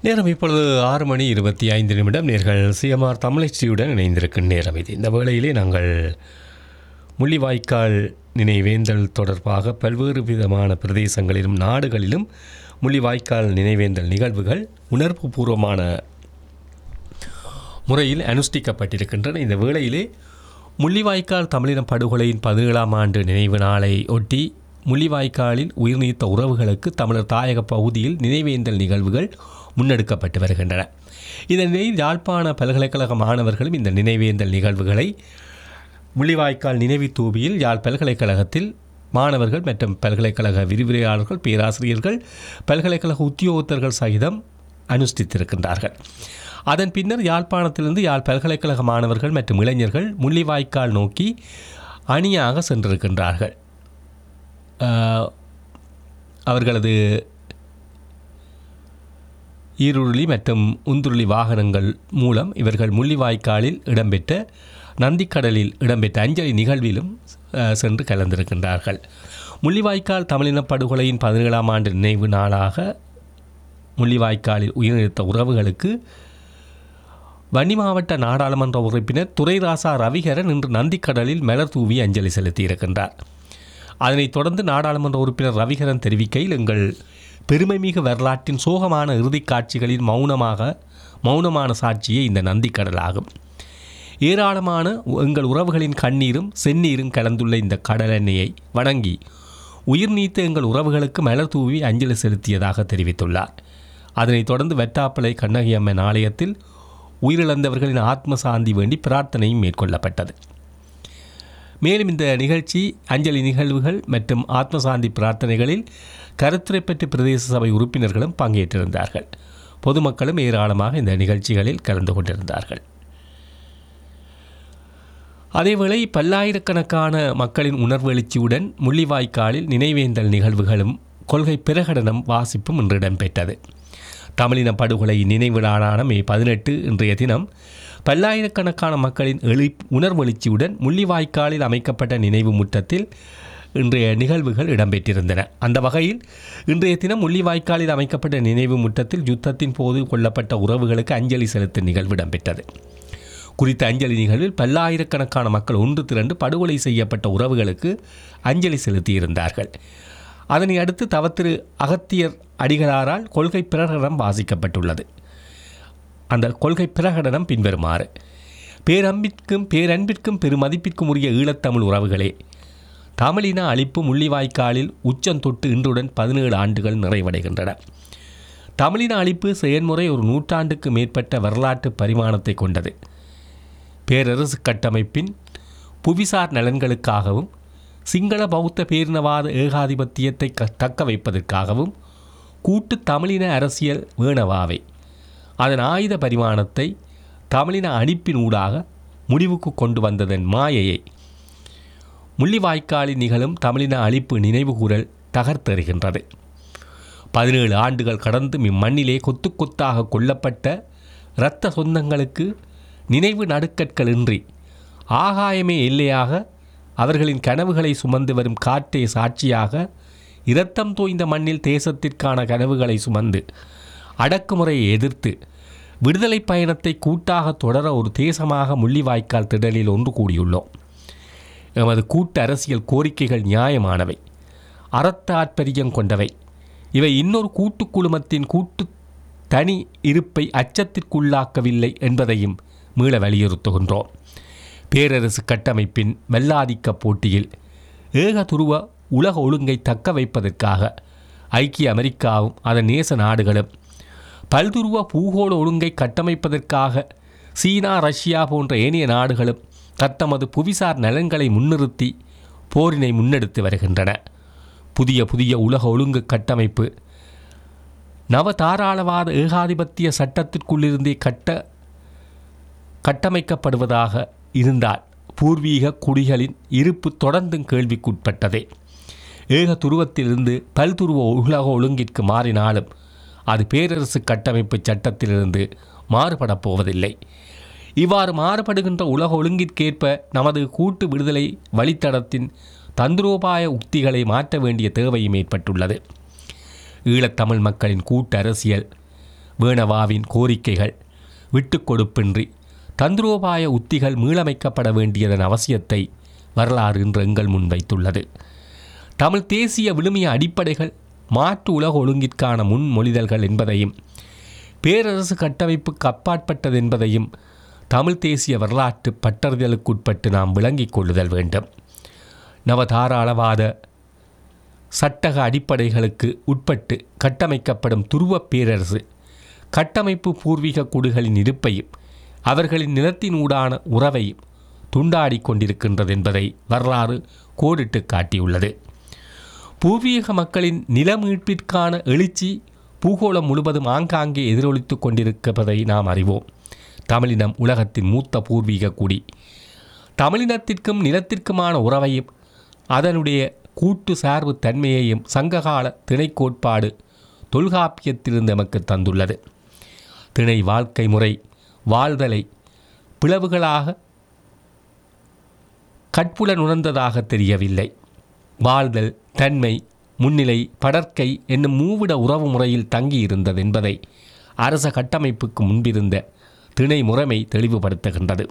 நேரம் இப்பொழுது 6:25 நேர்கள் சிஎம்ஆர் தமிழச்சியுடன் இணைந்திருக்கும் நேரம் இது. இந்த வேளையிலே நாங்கள் முள்ளிவாய்க்கால் நினைவேந்தல் தொடர்பாக பல்வேறு விதமான பிரதேசங்களிலும் நாடுகளிலும் முள்ளிவாய்க்கால் நினைவேந்தல் நிகழ்வுகள் உணர்வு பூர்வமான முறையில் அனுஷ்டிக்கப்பட்டிருக்கின்றன. இந்த வேளையிலே முள்ளிவாய்க்கால் தமிழின படுகொலையின் 17ஆம் ஆண்டு நினைவு நாளை ஒட்டி முள்ளிவாய்க்காலில் உயிர்நீத்த உறவுகளுக்கு தமிழர் தாயக பகுதியில் நினைவேந்தல் நிகழ்வுகள் முன்னெடுக்கப்பட்டு வருகின்றன. இதனை யாழ்ப்பாண பல்கலைக்கழக மாணவர்களும் இந்த நினைவேந்தல் நிகழ்வுகளை முள்ளிவாய்க்கால் நினைவு தூபியில் யாழ் பல்கலைக்கழகத்தில் மாணவர்கள் மற்றும் பல்கலைக்கழக விரிவுரையாளர்கள், பேராசிரியர்கள், பல்கலைக்கழக உத்தியோகத்தர்கள் சகிதம் அனுஷ்டித்திருக்கின்றார்கள். அதன் பின்னர் யாழ்ப்பாணத்திலிருந்து யாழ் பல்கலைக்கழக மாணவர்கள் மற்றும் இளைஞர்கள் முள்ளிவாய்க்கால் நோக்கி அணியாக சென்றிருக்கின்றார்கள். அவர்களது ஈருருளி மற்றும் உந்துருளி வாகனங்கள் மூலம் இவர்கள் முள்ளிவாய்க்காலில் இடம்பெற்ற நந்திக்கடலில் இடம்பெற்ற அஞ்சலி நிகழ்விலும் சென்று கலந்திருக்கின்றார்கள். முள்ளிவாய்க்கால் தமிழின படுகொலையின் 17ஆம் ஆண்டு நினைவு நாளாக முள்ளிவாய்க்காலில் உயிரிழந்த உறவுகளுக்கு வன்னி மாவட்ட நாடாளுமன்ற உறுப்பினர் துரைராசா ரவிகரன் இன்று நந்திக்கடலில் மலர் தூவி அஞ்சலி செலுத்தியிருக்கின்றார். அதனைத் தொடர்ந்து நாடாளுமன்ற உறுப்பினர் ரவிகரன் தெரிவிக்கையில், எங்கள் பெருமைமிகு வரலாற்றின் சோகமான இறுதிக் காட்சிகளின் மௌனமான சாட்சியே இந்த நந்திக்கடல் ஆகும். ஏராளமான எங்கள் உறவுகளின் கண்ணீரும் செந்நீரும் கலந்துள்ள இந்த கடல் எண்ணெயை வணங்கி உயிர் நீத்த எங்கள் உறவுகளுக்கு மலர் தூவி அஞ்சலி செலுத்தியதாக தெரிவித்துள்ளார். அதனைத் தொடர்ந்து வெட்டாப்பளை கண்ணகியம்மன் ஆலயத்தில் உயிரிழந்தவர்களின் ஆத்ம சாந்தி வேண்டி பிரார்த்தனையும் மேற்கொள்ளப்பட்டது. மேலும் இந்த நிகழ்ச்சி அஞ்சலி நிகழ்வுகள் மற்றும் ஆத்மசாந்தி பிரார்த்தனைகளில் கருத்துரைப்பற்ற பிரதேச சபை உறுப்பினர்களும் பங்கேற்றிருந்தார்கள். பொதுமக்களும் ஏராளமாக இந்த நிகழ்ச்சிகளில் கலந்து கொண்டிருந்தார்கள். அதேவேளை பல்லாயிரக்கணக்கான மக்களின் உணர்வெழுச்சியுடன் முள்ளிவாய்க்காலில் நினைவேந்தல் நிகழ்வுகளும் கொள்கை பிரகடனம் வாசிப்பும் இன்று இடம்பெற்றது. தமிழின படுகொலை நினைவு நாளான மே 18 இன்றைய தினம் பல்லாயிரக்கணக்கான மக்களின் உணர்வெழுச்சியுடன் முள்ளிவாய்க்காலில் அமைக்கப்பட்ட நினைவு முற்றத்தில் இன்றைய நிகழ்வுகள் இடம்பெற்றிருந்தன. அந்த வகையில் இன்றைய தினம் முள்ளிவாய்க்காலில் அமைக்கப்பட்ட நினைவு முற்றத்தில் யுத்தத்தின் போது கொல்லப்பட்ட உறவுகளுக்கு அஞ்சலி செலுத்தும் நிகழ்வு இடம்பெற்றது. குறித்த அஞ்சலி நிகழ்வில் பல்லாயிரக்கணக்கான மக்கள் ஒன்று திரண்டு படுகொலை செய்யப்பட்ட உறவுகளுக்கு அஞ்சலி செலுத்தியிருந்தார்கள். அதனை அடுத்து தவத்திரு அகத்தியர் அடிகளாரால் கொள்கை பிரகடனம் வாசிக்கப்பட்டுள்ளது. அந்த கொள்கை பிரகடனம் பின்வருமாறு: பேரன்பிற்கும் பெருமதிப்பிற்கும் உரிய ஈழத்தமிழ் உறவுகளே, தமிழின அழிப்பு முள்ளிவாய்க்காலில் உச்சந்தொட்டு இன்றுடன் 17 ஆண்டுகள் நிறைவடைகின்றன. தமிழின அழிப்பு செயல்முறை ஒரு நூற்றாண்டுக்கு மேற்பட்ட வரலாற்று பரிமாணத்தை கொண்டது. பேரரசு கட்டமைப்பின் புவிசார் நலன்களுக்காகவும் சிங்கள பௌத்த பேரினவாத ஏகாதிபத்தியத்தை தக்க வைப்பதற்காகவும் கூட்டு தமிழின அரசியல் வேணவாவை அதன் ஆயுத பரிமாணத்தை தமிழின அழிப்பின் ஊடாக முடிவுக்கு கொண்டு வந்ததன் மாயையை முள்ளிவாய்க்காலில் நிகழும் தமிழின அழிப்பு நினைவுகூரல் தகர்த்தெறிகின்றது. 17 ஆண்டுகள் கடந்து இம்மண்ணிலே கொத்து கொத்தாக கொல்லப்பட்ட இரத்த சொந்தங்களுக்கு நினைவு நடுக்கற்களின்றி ஆகாயமே எல்லையாக அவர்களின் கனவுகளை சுமந்து வரும் காற்றே சாட்சியாக இரத்தம் தோய்ந்த மண்ணில் தேசத்திற்கான கனவுகளை சுமந்து அடக்குமுறையை எதிர்த்து விடுதலை பயணத்தை கூட்டாக தொடர ஒரு தேசமாக முள்ளிவாய்க்கால் திடலில் ஒன்று கூடியுள்ளோம். எமது கூட்டு அரசியல் கோரிக்கைகள் நியாயமானவை, அறத்தாற்பரியம் கொண்டவை. இவை இன்னொரு கூட்டு குழுமத்தின் கூட்டு தனி இருப்பை அச்சத்திற்குள்ளாக்கவில்லை என்பதையும் மீள வலியுறுத்துகின்றோம். பேரரசு கட்டமைப்பின் வெள்ளாதிக்க போட்டியில் ஏகதுருவ உலக ஒழுங்கை தக்க வைப்பதற்காக ஐக்கிய அமெரிக்காவும் அதன் நேச நாடுகளும், பல்துருவ பூகோள ஒழுங்கை கட்டமைப்பதற்காக சீனா, ரஷ்யா போன்ற ஏனைய நாடுகளும் தத்தமது புவிசார் நலன்களை முன்னிறுத்தி போரினை முன்னெடுத்து வருகின்றன. புதிய உலக ஒழுங்கு கட்டமைப்பு நவதாராளவாத ஏகாதிபத்திய சட்டத்திற்குள்ளிருந்தே கட்டமைக்கப்படுவதாக இருந்தால் பூர்வீக குடிகளின் இருப்பு தொடர்ந்தும் கேள்விக்குட்பட்டதே. ஏக துருவத்திலிருந்து பல்துருவ உலக ஒழுங்கிற்கு மாறினாலும் அது பேரரசு கட்டமைப்பு சட்டத்திலிருந்து மாறுபடப் போவதில்லை. இவ்வாறு மாறுபடுகின்ற உலக ஒழுங்கிற்கேற்ப நமது கூட்டு விடுதலை வழித்தடத்தின் தந்திரோபாய உக்திகளை மாற்ற வேண்டிய தேவையும் ஏற்பட்டுள்ளது. ஈழத்தமிழ் மக்களின் கூட்டு அரசியல் வேணவாவின் கோரிக்கைகள் விட்டுக்கொடுப்பின்றி தந்திரோபாய உத்திகள் மீளமைக்கப்பட வேண்டியதன் அவசியத்தை வரலாறு இன்று எங்கள் முன்வைத்துள்ளது. தமிழ் தேசிய விழுமிய அடிப்படைகள் மாற்று உலக ஒழுங்கிற்கான முன்மொழிதல்கள் என்பதையும் பேரரசு கட்டமைப்புக்கு அப்பாற்பட்டது என்பதையும் தமிழ் தேசிய வரலாற்று பட்டறிதலுக்குட்பட்டு நாம் விளங்கிக் கொள்ளுதல் வேண்டும். நவதாராளவாத சட்டக அடிப்படைகளுக்கு உட்பட்டு கட்டமைக்கப்படும் துருவ பேரரசு கட்டமைப்பு பூர்வீக குடிகளின் இருப்பையும் அவர்களின் நிலத்தினூடான உறவையும் துண்டாடி கொண்டிருக்கின்றது என்பதை வரலாறு கோடிட்டு காட்டியுள்ளது. பூர்வீக மக்களின் நில மீட்பிற்கான எழுச்சி பூகோளம் முழுவதும் ஆங்காங்கே எதிரொலித்து கொண்டிருப்பதை நாம் அறிவோம். தமிழினம் உலகத்தின் மூத்த பூர்வீக குடி. தமிழினத்திற்கும் நிலத்திற்குமான உறவையும் அதனுடைய கூட்டு சார்பு தன்மையையும் சங்ககால திணை கோட்பாடு தொல்காப்பியத்திலிருந்து நமக்கு தந்துள்ளது. திணை வாழ்க்கை முறை வாழ்தலை பிளவுகளாக கட்புலன் உணர்ந்ததாக தெரியவில்லை. வாழ்தல், தன்மை, முன்னிலை, படற்கை என்னும் மூவிட உறவு முறையில் தங்கியிருந்தது என்பதை அரச கட்டமைப்புக்கு முன்பிருந்த திணை முறைமை தெளிவுபடுத்துகின்றது.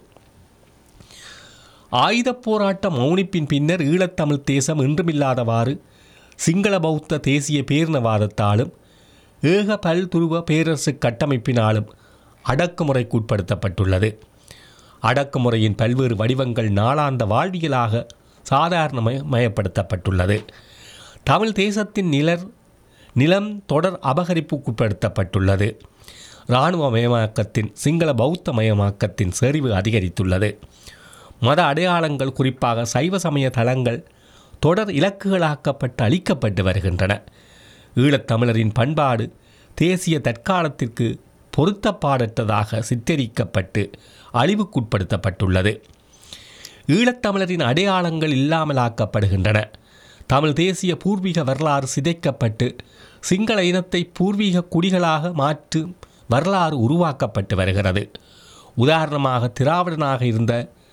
ஆயுதப் போராட்ட மௌனிப்பின் பின்னர் ஈழத்தமிழ் தேசம் இன்றுமில்லாதவாறு சிங்கள பௌத்த தேசிய பேரினவாதத்தாலும் ஏக பல்துருவ பேரரசு கட்டமைப்பினாலும் அடக்குமுறைக்குட்படுத்தப்பட்டுள்ளது. அடக்குமுறையின் பல்வேறு வடிவங்கள் நாளாந்த வாழ்வியலாக சாதாரணமயப்படுத்தப்பட்டுள்ளது. தமிழ் தேசத்தின் நிலம் தொடர் அபகரிப்புக்குட்படுத்தப்பட்டுள்ளது. இராணுவமயமாக்கத்தின் சிங்கள பௌத்த மயமாக்கத்தின் செறிவு அதிகரித்துள்ளது. மத அடையாளங்கள், குறிப்பாக சைவ சமய தலங்கள் தொடர் இலக்குகளாக்கப்பட்டு அளிக்கப்பட்டு வருகின்றன. ஈழத்தமிழரின் பண்பாடு தேசிய தற்காலத்திற்கு பொருத்தப்பாடற்றதாக சித்தரிக்கப்பட்டு அழிவுக்குட்படுத்தப்பட்டுள்ளது. ஈழத்தமிழரின் அடையாளங்கள் இல்லாமலாக்கப்படுகின்றன. தமிழ் தேசிய பூர்வீக வரலாறு சிதைக்கப்பட்டு சிங்கள இனத்தை பூர்வீக குடிகளாக மாற்றும் வரலாறு உருவாக்கப்பட்டு வருகிறது. உதாரணமாக, திராவிடனாக இருந்த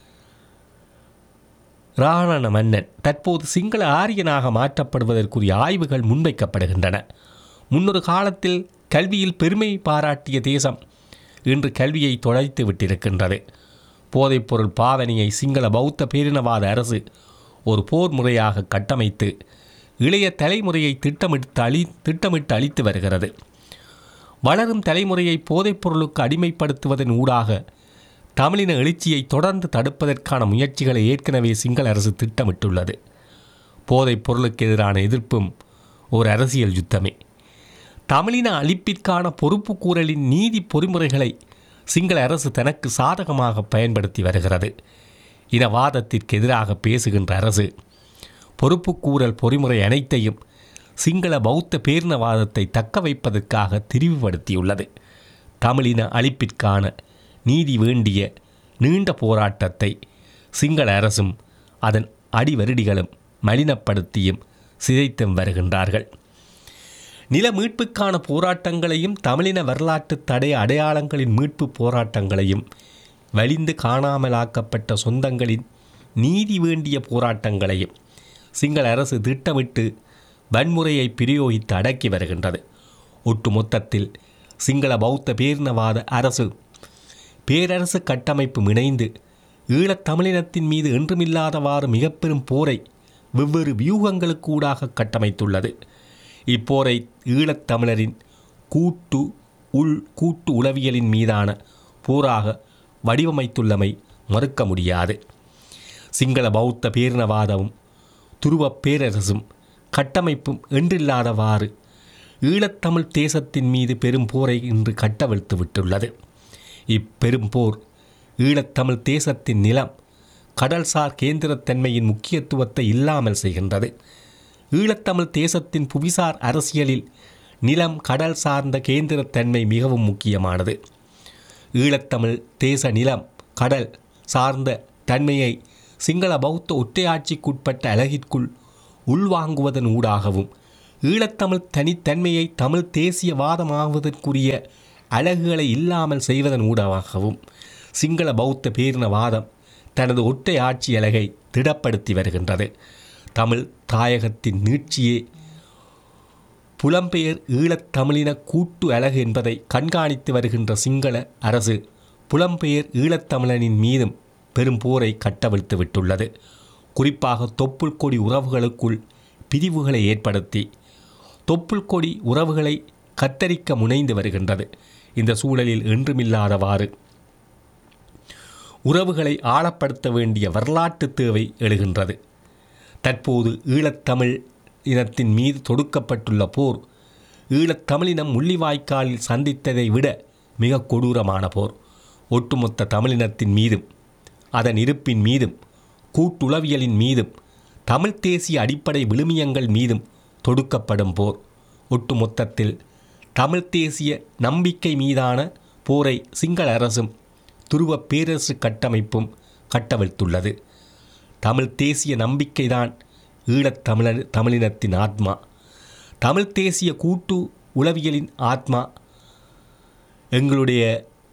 இராண மன்னன் தற்போது சிங்கள ஆரியனாக மாற்றப்படுவதற்குரிய ஆய்வுகள் முன்வைக்கப்படுகின்றன. முன்னொரு காலத்தில் கல்வியில் பெருமை பாராட்டிய தேசம் இன்று கல்வியை தொலைத்து விட்டிருக்கின்றது. போதைப்பொருள் பாவனையை சிங்கள பௌத்த பேரினவாத அரசு ஒரு போர் முறையாக கட்டமைத்து இளைய தலைமுறையை திட்டமிட்டு அளித்து வருகிறது. வளரும் தலைமுறையை போதைப்பொருளுக்கு அடிமைப்படுத்துவதன் ஊடாக தமிழின எழுச்சியை தொடர்ந்து தடுப்பதற்கான முயற்சிகளை ஏற்கனவே சிங்கள அரசு திட்டமிட்டுள்ளது. போதைப் பொருளுக்கு எதிரான எதிர்ப்பும் ஒரு அரசியல் யுத்தமே. தமிழின அழிப்பிற்கான பொறுப்பு கூறலின் நீதி பொறிமுறைகளை சிங்கள அரசு தனக்கு சாதகமாக பயன்படுத்தி வருகிறது. இனவாதத்திற்கு எதிராக பேசுகின்ற அரசு பொறுப்புக்கூறல் பொறிமுறை அனைத்தையும் சிங்கள பௌத்த பேரினவாதத்தை தக்க வைப்பதற்காக திரிவுபடுத்தியுள்ளது. தமிழின அழிப்பிற்கான நீதி வேண்டிய நீண்ட போராட்டத்தை சிங்கள அரசும் அதன் அடிவருடிகளும் மலினப்படுத்தியும் சிதைத்தும் வருகின்றார்கள். நில மீட்புக்கான போராட்டங்களையும் தமிழின வரலாற்று தடய அடையாளங்களின் மீட்பு போராட்டங்களையும் வலிந்து காணாமலாக்கப்பட்ட சொந்தங்களின் நீதி வேண்டிய போராட்டங்களையும் சிங்கள அரசு திட்டமிட்டு வன்முறையை பிரயோகித்து அடக்கி வருகின்றது. ஒட்டுமொத்தத்தில் சிங்கள பௌத்த பேரினவாத பேரரசு கட்டமைப்பு இணைந்து ஈழத்தமிழினத்தின் மீது என்றுமில்லாதவாறு மிகப்பெரும் போரை வெவ்வேறு வியூகங்களுக்கு ஊடாக கட்டமைத்துள்ளது. இப்போரை ஈழத்தமிழரின் கூட்டு உளவியலின் மீதான போராக வடிவமைத்துள்ளமை மறுக்க முடியாது. சிங்கள பௌத்த பேரினவாதமும் துருவப் பேரரசும் கட்டமைப்பும் என்றில்லாதவாறு ஈழத்தமிழ் தேசத்தின் மீது பெரும் போரை இன்று கட்டவிழ்த்து விட்டுள்ளது. இப்பெரும் போர் ஈழத்தமிழ் தேசத்தின் நிலம் கடல்சார் கேந்திரத்தன்மையின் முக்கியத்துவத்தை இல்லாமல் செய்கின்றது. ஈழத்தமிழ் தேசத்தின் புவிசார் அரசியலில் நிலம் கடல் சார்ந்த கேந்திரத்தன்மை மிகவும் முக்கியமானது. ஈழத்தமிழ் தேச நிலம் கடல் சார்ந்த தன்மையை சிங்கள பௌத்த ஒற்றையாட்சிக்குட்பட்ட அலகிற்குள் உள்வாங்குவதன் ஊடாகவும் ஈழத்தமிழ் தனித்தன்மையை தமிழ் தேசியவாதமாகுவதற்குரிய அலகுகளை இல்லாமல் செய்வதன் ஊடாகவும் சிங்கள பௌத்த பேரினவாதம் தனது ஒற்றை ஆட்சி அலகை திடப்படுத்தி வருகின்றது. தமிழ் தாயகத்தின் நீட்சியே புலம்பெயர் ஈழத்தமிழின கூட்டு அலகு என்பதை கண்காணித்து வருகின்ற சிங்கள அரசு புலம்பெயர் ஈழத்தமிழனின் மீதும் பெரும் போரை கட்டவிழ்த்து விட்டுள்ளது. குறிப்பாக தொப்புள் கொடி உறவுகளுக்குள் பிரிவுகளை ஏற்படுத்தி தொப்புள் கொடி உறவுகளை கத்தரிக்க முனைந்து வருகின்றது. இந்த சூழலில் என்றுமில்லாதவாறு உறவுகளை ஆழப்படுத்த வேண்டிய வரலாற்று தேவை எழுகின்றது. தற்போது ஈழத்தமிழ் இனத்தின் மீது தொடுக்கப்பட்டுள்ள போர் ஈழத்தமிழினம் முள்ளிவாய்க்காலில் சந்தித்ததை விட மிக கொடூரமான போர். ஒட்டுமொத்த தமிழினத்தின் மீதும் அதன் இருப்பின் மீதும் கூட்டுளவியலின் மீதும் தமிழ் தேசிய அடிப்படை விழுமியங்கள் மீதும் தொடுக்கப்படும் போர். ஒட்டுமொத்தத்தில் தமிழ் தேசிய நம்பிக்கை மீதான போரை சிங்கள அரசும் துருவ பேரரசு கட்டமைப்பும் கட்டவிழ்த்துள்ளது. தமிழ் தேசிய நம்பிக்கைதான் தமிழினத்தின் ஆத்மா, தமிழ் தேசிய கூட்டு உளவியலின் ஆத்மா. எங்களுடைய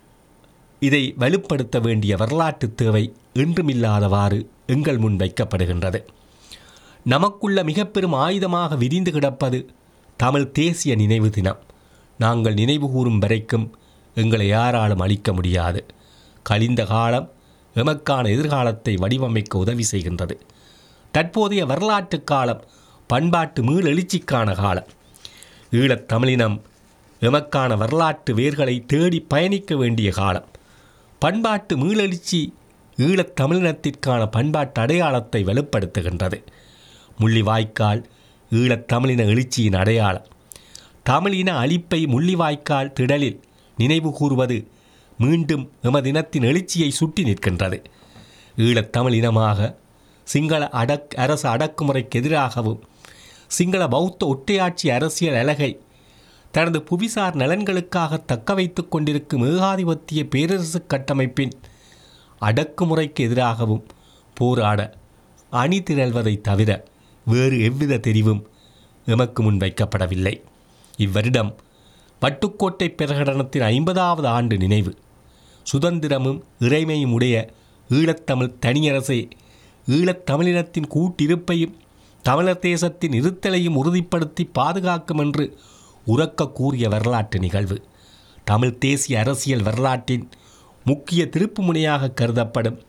இதை வலுப்படுத்த வேண்டிய வரலாற்று தேவை என்றுமில்லாதவாறு எங்கள் முன் வைக்கப்படுகின்றது. நமக்குள்ள மிக பெரும் ஆயுதமாக விரிந்து கிடப்பது தமிழ் தேசிய நினைவு தினம். நாங்கள் நினைவு கூறும் வரைக்கும் எங்களை யாராலும் அழிக்க முடியாது. கழிந்த காலம் எமக்கான எதிர்காலத்தை வடிவமைக்க உதவி செய்கின்றது. தற்போதைய வரலாற்று காலம் பண்பாட்டு மீளெழுச்சிக்கான காலம். ஈழத்தமிழினம் எமக்கான வரலாற்று வேர்களை தேடி பயணிக்க வேண்டிய காலம். பண்பாட்டு மீளெழுச்சி ஈழத்தமிழினத்திற்கான பண்பாட்டு அடையாளத்தை வலுப்படுத்துகின்றது. முள்ளிவாய்க்கால் ஈழத்தமிழின எழுச்சியின் அடையாளம். தமிழின அழிப்பை முள்ளிவாய்க்கால் திடலில் நினைவு கூறுவது மீண்டும் எமதினத்தின் எழுச்சியை சுட்டி நிற்கின்றது. ஈழத்தமிழினமாக சிங்கள அரசு அடக்குமுறைக்கு எதிராகவும் சிங்கள பௌத்த ஒற்றையாட்சி அரசியல் அலகை தனது புவிசார் நலன்களுக்காக தக்க வைத்து கொண்டிருக்கும் ஏகாதிபத்திய பேரரசு கட்டமைப்பின் அடக்குமுறைக்கு எதிராகவும் போராட அணி திரள்வதை தவிர வேறு எவ்வித தெரிவும் எமக்கு முன் வைக்கப்படவில்லை. இவ்வருடம் வட்டுக்கோட்டை பிரகடனத்தின் 50வது ஆண்டு நினைவு. சுதந்திரமும் இறைமையும் உடைய ஈழத்தமிழ் தனியரசை ஈழத்தமிழினத்தின் கூட்டிருப்பையும் தமிழர் தேசத்தின் இருத்தலையும் உறுதிப்படுத்தி பாதுகாக்கும் என்று உரக்க கூறிய வரலாற்று நிகழ்வு. தமிழ் தேசிய அரசியல் வரலாற்றின் முக்கிய திருப்பு முனையாக கருதப்படும்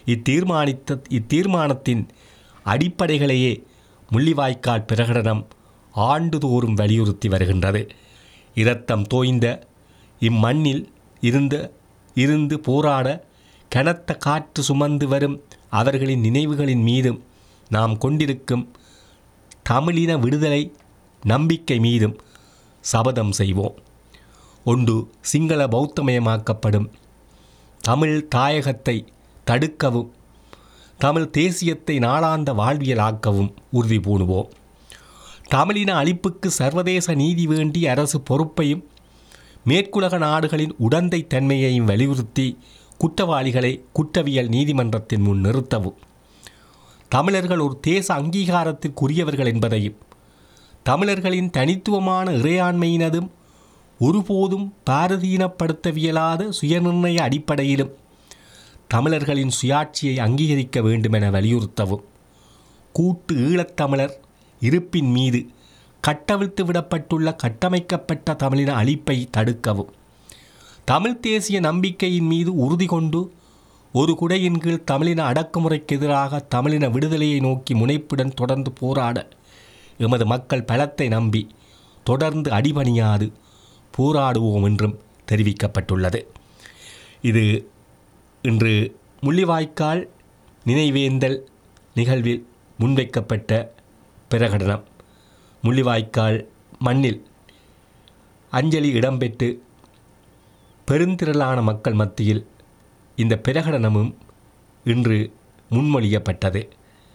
இத்தீர்மானத்தின் அடிப்படைகளையே முள்ளிவாய்க்கால் பிரகடனம் ஆண்டுதோறும் வலியுறுத்தி வருகின்றது. இரத்தம் தோய்ந்த இம்மண்ணில் இருந்து போராட கனத்த காற்று சுமந்து வரும் அவர்களின் நினைவுகளின் மீதும் நாம் கொண்டிருக்கும் தமிழின விடுதலை நம்பிக்கை மீதும் சபதம் செய்வோம். ஒன்று, சிங்கள பௌத்தமயமாக்கப்படும் தமிழ் தாயகத்தை தடுக்கவும் தமிழ் தேசியத்தை நாளாந்த வாழ்வியலாக்கவும் உறுதி பூணுவோம். தமிழின அழிப்புக்கு சர்வதேச நீதி வேண்டி அரசு பொறுப்பையும் மேற்குலக நாடுகளின் உடந்தை தன்மையையும் வலியுறுத்தி குற்றவாளிகளை குற்றவியல் நீதிமன்றத்தின் முன் நிறுத்தவும். தமிழர்கள் ஒரு தேச அங்கீகாரத்திற்குரியவர்கள் என்பதையும் தமிழர்களின் தனித்துவமான இறையாண்மையினதும் ஒருபோதும் பாரதீனப்படுத்தவியலாத சுயநிர்ணய அடிப்படையிலும் தமிழர்களின் சுயாட்சியை அங்கீகரிக்க வேண்டுமென வலியுறுத்தவும். கூட்டு ஈழத்தமிழர் இருப்பின் மீது கட்டவிழ்த்து விடப்பட்டுள்ள கட்டமைக்கப்பட்ட தமிழின அழிப்பை தடுக்கவும். தமிழ் தேசிய நம்பிக்கையின் மீது உறுதி கொண்டு ஒரு குடையின் கீழ் தமிழின அடக்குமுறைக்கு எதிராக தமிழின விடுதலையை நோக்கி முனைப்புடன் தொடர்ந்து போராட எமது மக்கள் பலத்தை நம்பி தொடர்ந்து அடிபணியாது போராடுவோம் என்றும் தெரிவிக்கப்பட்டுள்ளது. இது இன்று முள்ளிவாய்க்கால் நினைவேந்தல் நிகழ்வில் முன்வைக்கப்பட்ட பிரகடனம். முள்ளிவாய்க்கால் மண்ணில் அஞ்சலி இடம்பெற்று பெருந்திரளான மக்கள் மத்தியில் இந்த பிரகடனமும் இன்று முன்மொழியப்பட்டது.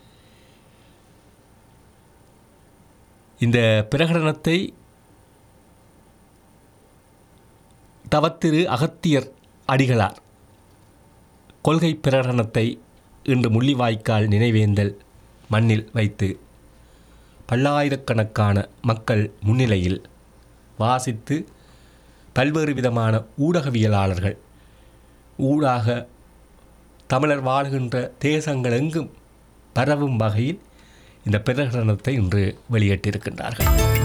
இந்த பிரகடனத்தை தவத்திரு அகத்தியர் அடிகளார் கொள்கை பிரகடனத்தை இன்று முள்ளிவாய்க்கால் நினைவேந்தல் மண்ணில் வைத்து பல்லாயிரக்கணக்கான மக்கள் முன்னிலையில் வாசித்து பல்வேறு விதமான ஊடகவியலாளர்கள் ஊடாக தமிழர் வாழ்கின்ற தேசங்கள் எங்கும் பரவும் வகையில் இந்த பிரகடனத்தை இன்று வெளியிட்டிருக்கின்றார்கள்.